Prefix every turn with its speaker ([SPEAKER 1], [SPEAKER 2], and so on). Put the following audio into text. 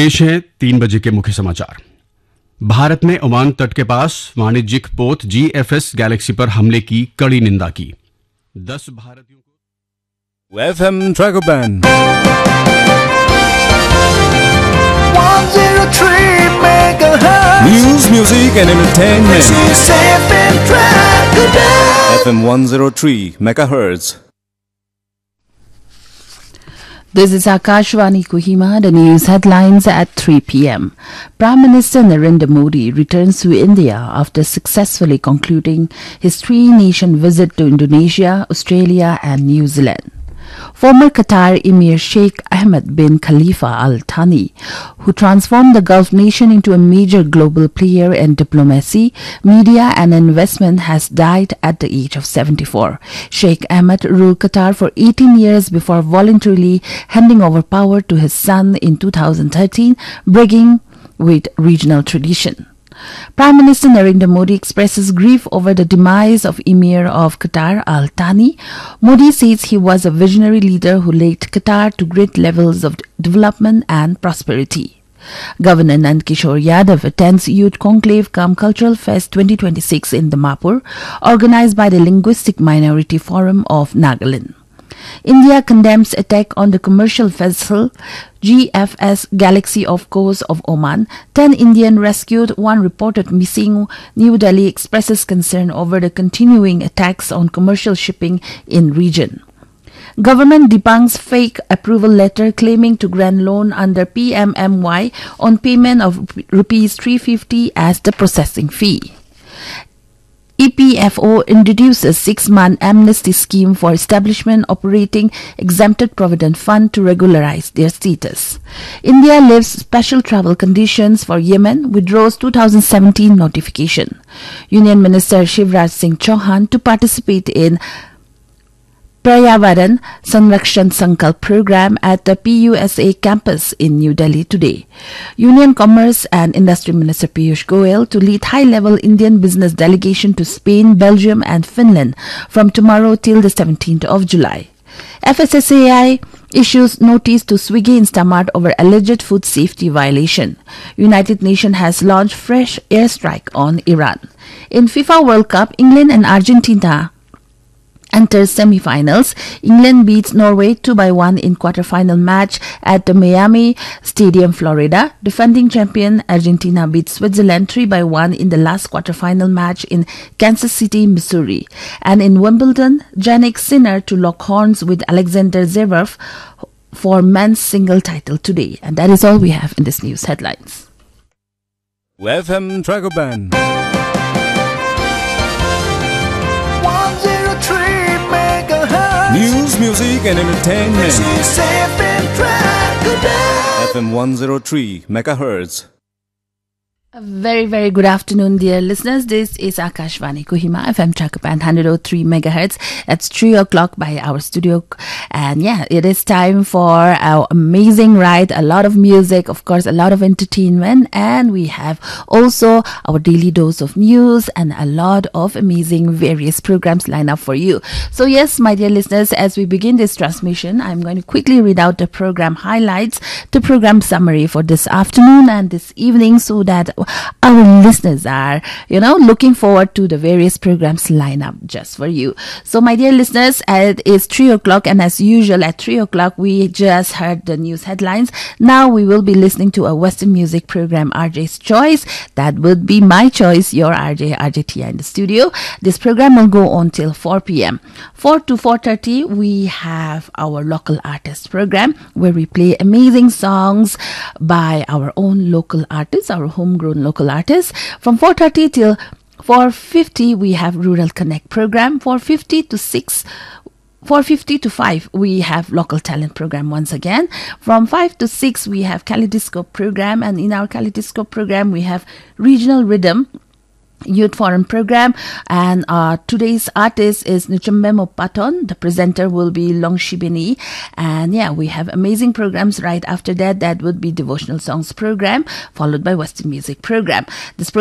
[SPEAKER 1] पेश हैं 3 बजे के मुख्य समाचार। भारत ने ओमान तट के पास वाणिज्यिक पोत GFS गैलेक्सी पर हमले की कड़ी निंदा की। 10 भारतीयों को
[SPEAKER 2] FM Tracker Band
[SPEAKER 3] 103 megahertz.
[SPEAKER 2] News, music and entertainment.
[SPEAKER 3] This is FM Tracker Band.
[SPEAKER 2] FM 103 megahertz.
[SPEAKER 4] This is Akashvani Kohima, the news headlines at 3 p.m. Prime Minister Narendra Modi returns to India after successfully concluding his 3-nation visit to Indonesia, Australia and New Zealand. Former Qatar Emir Sheikh Ahmed bin Khalifa Al Thani, who transformed the Gulf nation into a major global player in diplomacy, media and investment, has died at the age of 74. Sheikh Ahmed ruled Qatar for 18 years before voluntarily handing over power to his son in 2013, breaking with regional tradition. Prime Minister Narendra Modi expresses grief over the demise of Emir of Qatar Al Thani. Modi says he was a visionary leader who led Qatar to great levels of development and prosperity. Governor Nand Kishore Yadav attends Youth Conclave cum Cultural Fest 2026 in Dimapur, organized by the Linguistic Minority Forum of Nagaland. India condemns attack on the commercial vessel GFS Galaxy off coast of Oman. 10 Indian rescued, 1 reported missing. New Delhi expresses concern over the continuing attacks on commercial shipping in region. Government debunks fake approval letter claiming to grant loan under PMMY on payment of rupees 350 as the processing fee. EPFO introduces 6-month amnesty scheme for establishment operating exempted provident fund to regularize their status. India lifts special travel conditions for Yemen, withdraws 2017 notification. Union Minister Shivraj Singh Chauhan to participate in Paryavaran Sanrakshan Sankalp program at the PUSA campus in New Delhi today. Union Commerce and Industry Minister Piyush Goyal to lead high-level Indian business delegation to Spain, Belgium and Finland from tomorrow till the 17th of July. FSSAI issues notice to Swiggy Instamart over alleged food safety violation. United Nations has launched fresh airstrike on Iran. In FIFA World Cup, England and Argentina enters semi-finals. England beats Norway 2-1 in quarter-final match at the Miami Stadium, Florida. Defending champion Argentina beats Switzerland 3-1 in the last quarter-final match in Kansas City, Missouri. And in Wimbledon, Jannik Sinner to lock horns with Alexander Zverev for men's single title today. And that is all we have in this news headlines.
[SPEAKER 2] FM Tracker Band
[SPEAKER 3] 103 megahertz.
[SPEAKER 2] News, music and entertainment.
[SPEAKER 3] This is FM Tracker Band.
[SPEAKER 2] FM 103 megahertz.
[SPEAKER 4] A very, very good afternoon, dear listeners. This is Akashvani Kohima, FM Tracker Band 103 megahertz. It's 3 o'clock by our studio. And yeah, it is time for our amazing ride. A lot of music, of course, a lot of entertainment. And we have also our daily dose of news and a lot of amazing various programs lined up for you. So yes, my dear listeners, as we begin this transmission, I'm going to quickly read out the program highlights, the program summary for this afternoon and this evening so that our listeners are, looking forward to the various programs lined up just for you. So, my dear listeners, it is 3 o'clock, and as usual, at 3 o'clock, we just heard the news headlines. Now, we will be listening to a Western music program, RJ's Choice. That would be my choice, your RJ Tia in the studio. This program will go on till 4 p.m. 4 to 4:30, we have our local artist program, where we play amazing songs by our own local artists, our homegrown local artists. From 4:30 till 4:50, we have Rural Connect program. 4:50 to 5, we have local talent program once again. From 5 to 6, we have Kaleidoscope program. And in our Kaleidoscope program, we have Regional Rhythm Youth Forum program, and today's artist is Nuchambemo Paton. The presenter will be Longshibini, and yeah, we have amazing programs right after that. That would be Devotional Songs program, followed by Western Music program. This